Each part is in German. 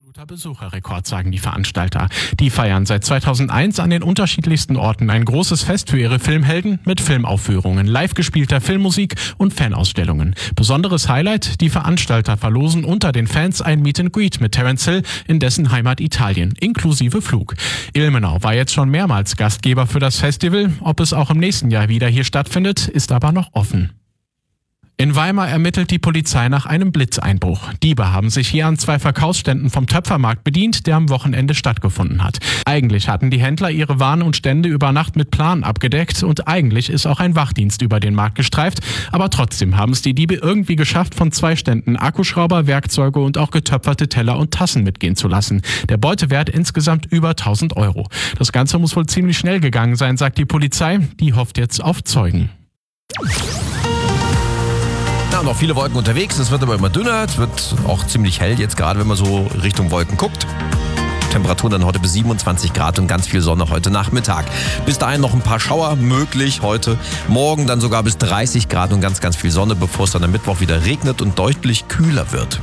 Absoluter Besucherrekord, sagen die Veranstalter. Die feiern seit 2001 an den unterschiedlichsten Orten ein großes Fest für ihre Filmhelden mit Filmaufführungen, live gespielter Filmmusik und Fanausstellungen. Besonderes Highlight, die Veranstalter verlosen unter den Fans ein Meet and Greet mit Terence Hill in dessen Heimat Italien, inklusive Flug. Ilmenau war jetzt schon mehrmals Gastgeber für das Festival. Ob es auch im nächsten Jahr wieder hier stattfindet, ist aber noch offen. In Weimar ermittelt die Polizei nach einem Blitzeinbruch. Diebe haben sich hier an 2 Verkaufsständen vom Töpfermarkt bedient, der am Wochenende stattgefunden hat. Eigentlich hatten die Händler ihre Waren und Stände über Nacht mit Plan abgedeckt und eigentlich ist auch ein Wachdienst über den Markt gestreift. Aber trotzdem haben es die Diebe irgendwie geschafft, von 2 Ständen Akkuschrauber, Werkzeuge und auch getöpferte Teller und Tassen mitgehen zu lassen. Der Beutewert insgesamt über 1.000 €. Das Ganze muss wohl ziemlich schnell gegangen sein, sagt die Polizei. Die hofft jetzt auf Zeugen. Ja, noch viele Wolken unterwegs, es wird aber immer dünner, es wird auch ziemlich hell jetzt gerade, wenn man so Richtung Wolken guckt. Temperaturen dann heute bis 27 Grad und ganz viel Sonne heute Nachmittag. Bis dahin noch ein paar Schauer möglich heute. Morgen dann sogar bis 30 Grad und ganz, ganz viel Sonne, bevor es dann am Mittwoch wieder regnet und deutlich kühler wird.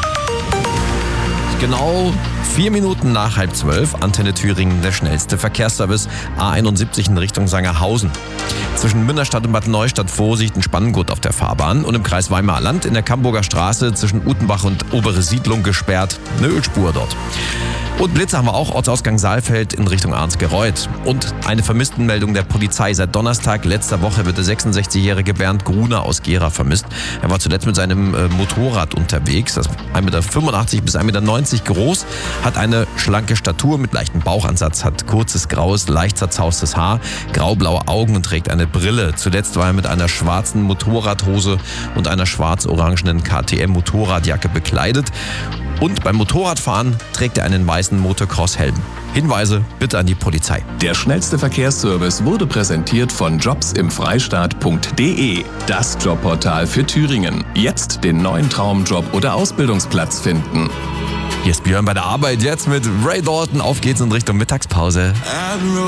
Genau 4 Minuten nach 11:30, Antenne Thüringen, der schnellste Verkehrsservice, A71 in Richtung Sangerhausen. Zwischen Münnerstadt und Bad Neustadt Vorsicht in Spanngurt auf der Fahrbahn und im Kreis Weimarer Land in der Camburger Straße zwischen Utenbach und Obere Siedlung gesperrt, eine Ölspur dort. Und Blitze haben wir auch, Ortsausgang Saalfeld in Richtung Arnsgereuth. Und eine Vermisstenmeldung der Polizei. Seit Donnerstag letzter Woche wird der 66-jährige Bernd Gruner aus Gera vermisst. Er war zuletzt mit seinem Motorrad unterwegs. Das ist 1,85 m bis 1,90 m groß, hat eine schlanke Statur mit leichtem Bauchansatz, hat kurzes graues, leicht zerzaustes Haar, graublaue Augen und trägt eine Brille. Zuletzt war er mit einer schwarzen Motorradhose und einer schwarz-orangenen KTM-Motorradjacke bekleidet. Und beim Motorradfahren trägt er einen weißen Motocross-Helm. Hinweise bitte an die Polizei. Der schnellste Verkehrsservice wurde präsentiert von jobsimfreistaat.de, das Jobportal für Thüringen. Jetzt den neuen Traumjob oder Ausbildungsplatz finden. Hier ist Björn bei der Arbeit jetzt mit Ray Dalton. Auf geht's in Richtung Mittagspause.